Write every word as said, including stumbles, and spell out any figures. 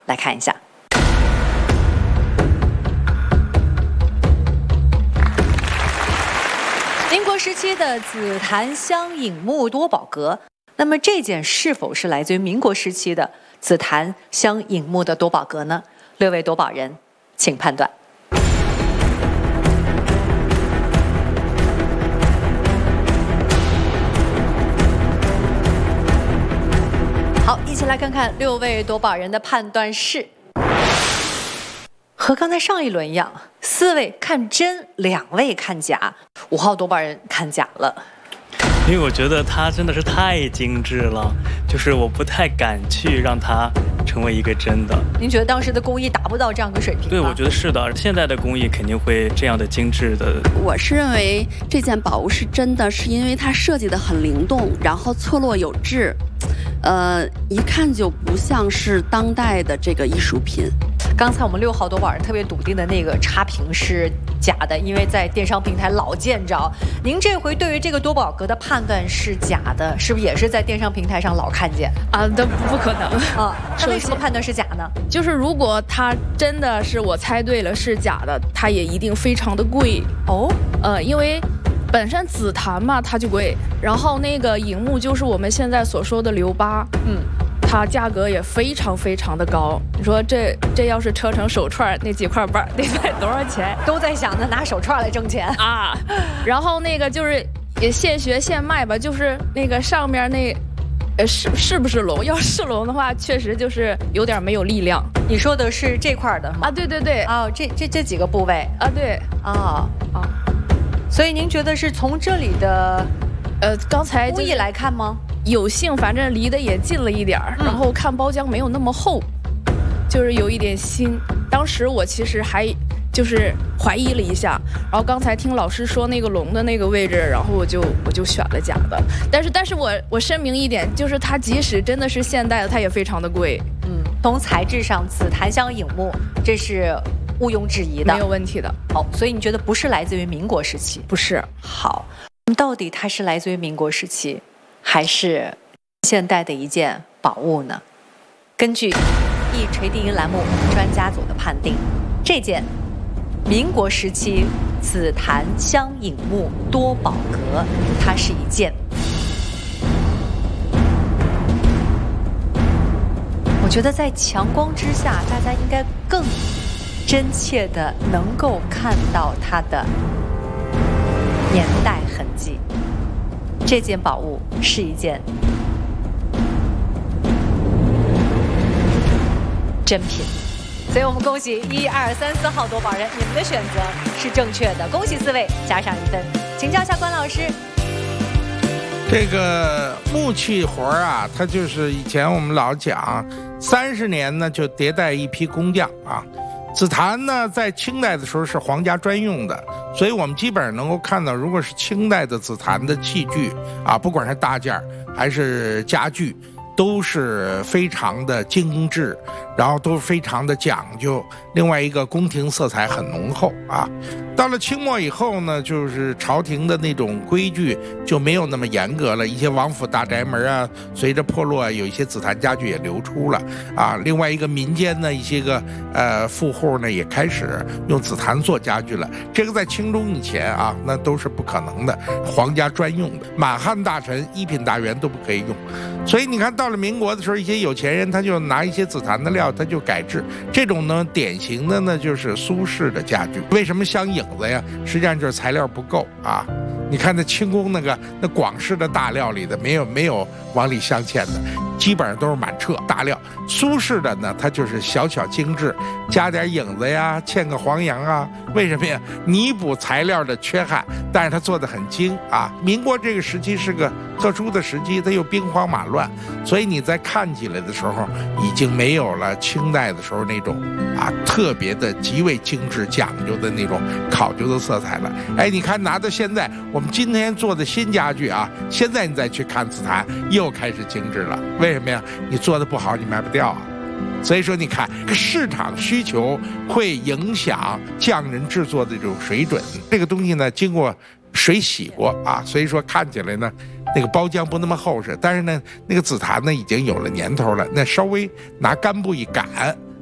来看一下。民国时期的紫檀香影木多宝阁，那么这件是否是来自于民国时期的紫檀香影木的多宝阁呢？六位夺宝人，请判断。好，一起来看看六位夺宝人的判断是。和刚才上一轮一样，四位看真，两位看假，五号夺宝人看假了。 因为我觉得它真的是太精致了，就是我不太敢去让它成为一个真的。 您觉得当时的工艺达不到这样的水平吗？ 对，我觉得是的，现在的工艺肯定会这样的精致的。 我是认为这件宝物是真的，是因为它设计的很灵动，然后错落有致，呃，一看就不像是当代的这个艺术品。 刚才我们六号夺宝人特别笃定的那个差评是假的，因为在电商平台老见着。您这回对于这个多宝阁的判断是假的，是不是也是在电商平台上老看见啊？都不可能啊！那为什么判断是假呢？ 就是如果它真的是我猜对了是假的，它也一定非常的贵哦。 呃，因为本身紫檀嘛它就贵，然后那个影木就是我们现在所说的流巴，嗯。它价格也非常非常的高，你说这这要是车成手串那几块瓣得卖多少钱？ 都在想着拿手串来挣钱啊。然后那个就是也现学现卖吧，就是那个上面那，呃是是不是龙？要是龙的话，确实就是有点没有力量。 你说的是这块的吗？ 啊，对对对， 哦，这这这几个部位啊，对， 啊啊，所以您觉得是从这里的， 呃，刚才工艺来看吗？ 有幸，反正离得也近了一点儿，嗯、然后看包浆没有那么厚，就是有一点新。当时我其实还就是怀疑了一下，然后刚才听老师说那个龙的那个位置，然后我就我就选了假的。但是，但是我我声明一点，就是它即使真的是现代的，它也非常的贵。 嗯，从材质上，紫檀香影木，这是毋庸置疑的， 没有问题的。 好，所以你觉得不是来自于民国时期？ 不是。 好，到底它是来自于民国时期？还是现代的一件宝物呢？根据一锤定音栏目专家组的判定，这件民国时期紫檀香影木多宝阁，它是一件，我觉得在强光之下，大家应该更真切的能够看到它的年代痕迹。这件宝物是一件真品，所以我们恭喜一二三四号夺宝人，你们的选择是正确的，恭喜四位，加上一分。请教一下关老师， 这个木器活啊，它就是以前我们老讲，三十年呢就迭代一批工匠啊。紫檀呢，在清代的时候是皇家专用的，所以我们基本上能够看到，如果是清代的紫檀的器具啊，不管是大件还是家具，都是非常的精致，然后都非常的讲究。另外一个宫廷色彩很浓厚啊。到了清末以后呢，就是朝廷的那种规矩就没有那么严格了，一些王府大宅门啊，随着破落，有一些紫檀家具也流出了啊。另外一个民间呢，一些个呃富户呢也开始用紫檀做家具了。这个在清中以前啊，那都是不可能的，皇家专用的，满汉大臣、一品大员都不可以用。所以你看到了民国的时候，一些有钱人他就拿一些紫檀的料，他就改制。这种呢，典型的呢就是苏式的家具。为什么镶影子呀？实际上就是材料不够啊。你看那清宫那个那广式的大料里的没有没有往里镶嵌的，基本上都是满彻大料。苏式的呢，它就是小巧精致，加点影子呀，嵌个黄杨啊。为什么呀？弥补材料的缺憾，但是它做的很精啊。民国这个时期是个特殊的时期，它又兵荒马乱，所以你在看起来的时候，已经没有了清代的时候那种啊特别的极为精致讲究的那种考究的色彩了。哎，你看拿到现在我们今天做的新家具啊，现在你再去看紫檀，又开始精致了。为什么呀？你做的不好，你卖不掉啊。所以说，你看市场需求会影响匠人制作的这种水准。这个东西呢，经过水洗过啊，所以说看起来呢，那个包浆不那么厚实。但是呢，那个紫檀呢已经有了年头了，那稍微拿干布一擀